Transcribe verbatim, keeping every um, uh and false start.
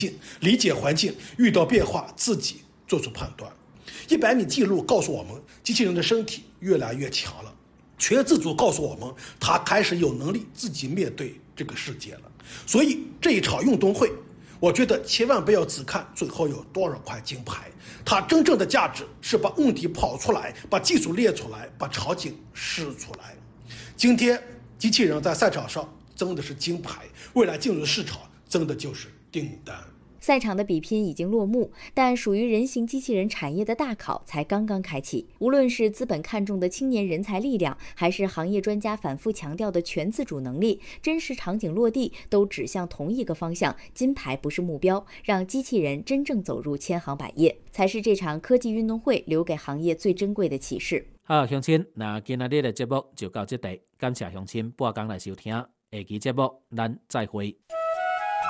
理解环境，遇到变化自己做出判断。一百米记录告诉我们，机器人的身体越来越强了。全自主告诉我们，它开始有能力自己面对这个世界了。所以这一场运动会，我觉得千万不要只看最后有多少块金牌，它真正的价值是把问题跑出来，把技术列出来，把场景试出来。今天机器人在赛场上争的是金牌，未来进入市场争的就是订单。 赛场的比拼已经落幕，但属于人形机器人产业的大考才刚刚开启。无论是资本看重的青年人才力量，还是行业专家反复强调的全自主能力，真实场景落地都指向同一个方向：金牌不是目标，让机器人真正走入千行百业，才是这场科技运动会留给行业最珍贵的启示。 好，乡亲，那今仔日的节目就到这里，感谢乡亲半工来收听，下期节目咱再会。